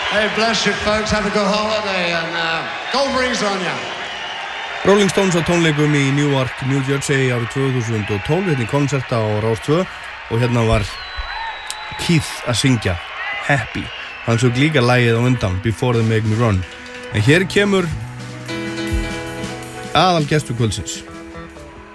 Hey, bless you folks, have a good holiday and go breeze on ya. Rolling Stones á tónleikum í Newark, New Jersey árið 2012, hérna í konserta á Rás 2 og hérna var Keith að syngja Happy. Hann söng líka lagið á undan Before They Make Me Run. En hér kemur aðalgestur kvöldsins.